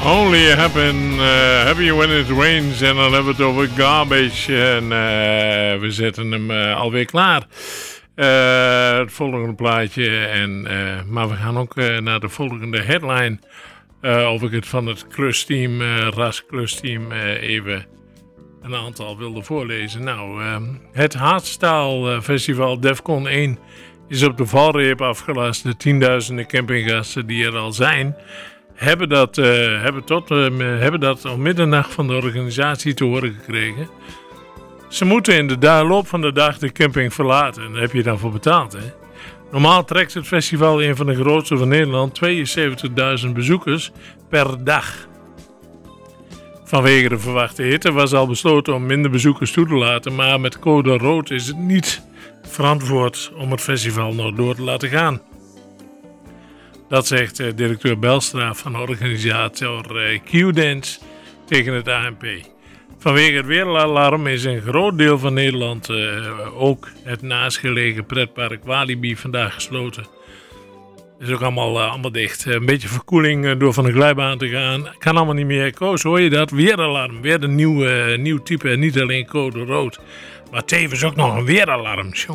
Only happy when it rains. En dan hebben we het over Garbage. En we zetten hem alweer klaar. Het volgende plaatje. Maar we gaan ook naar de volgende headline. Of ik het van het klusteam, RAS-klusteam, even een aantal wilde voorlezen. Nou, het Hardstyle Festival Defcon 1 is op de valreep afgelast. De tienduizenden campinggasten die er al zijn, hebben dat om middernacht van de organisatie te horen gekregen. Ze moeten in de loop van de dag de camping verlaten. En daar heb je dan voor betaald, hè? Normaal trekt het festival, een van de grootste van Nederland, 72.000 bezoekers per dag. Vanwege de verwachte hitte was al besloten om minder bezoekers toe te laten, maar met code rood is het niet verantwoord om het festival nog door te laten gaan. Dat zegt directeur Belstra van organisator Q-Dance tegen het ANP. Vanwege het weeralarm is een groot deel van Nederland, ook het naastgelegen pretpark Walibi, vandaag gesloten. Het is ook allemaal dicht. Een beetje verkoeling door van de glijbaan te gaan. Kan allemaal niet meer. Koos, hoor je dat? Weeralarm. Weer een nieuw type en niet alleen code rood. Maar tevens ook nog een weeralarm.